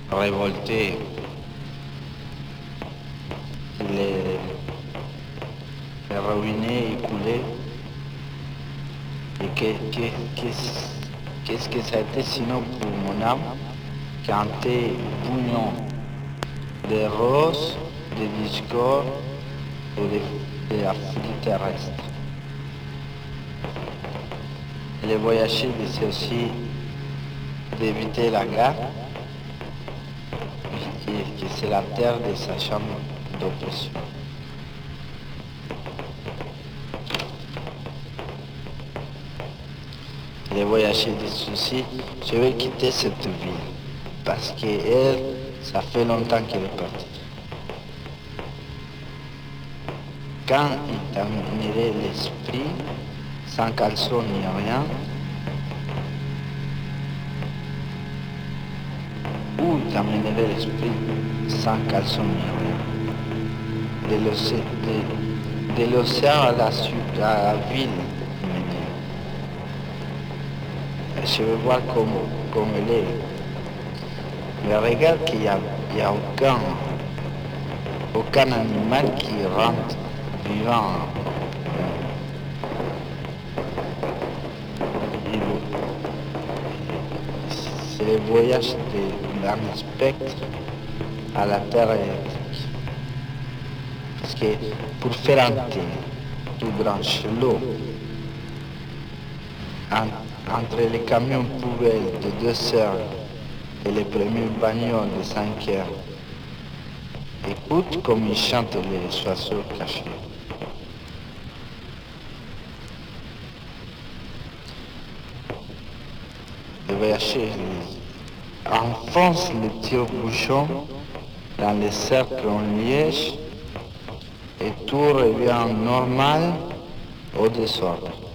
révolté. Il est ruiné, écoulé. Et qu'est-ce que ça a été sinon pour mon âme quand t'es bouillon des roses, des discords et de la folie terrestre. Le voyager, c'est aussi d'éviter la guerre, que c'est la terre de sa chambre d'oppression. Le voyager des soucis, je vais quitter cette ville, parce qu'elle, ça fait longtemps qu'elle est partie. Quand il t'amènerait l'esprit, sans caleçon ni rien, où il t'amènerait l'esprit, sans caleçon ni rien, de l'océan à la ville, je vais voir comme elle est. Mais regarde qu'il n'y a aucun animal qui rentre vivant. C'est le voyage d'un spectre à la terre électrique. Parce que pour faire un thé, tu branches l'eau entre les camions poubelles de 2 heures et les premiers bagnoles de 5 heures. Écoute comme ils chantent les oiseaux cachés. Le voyager enfonce le tire-bouchon dans les cercles en liège et tout revient normal au désordre.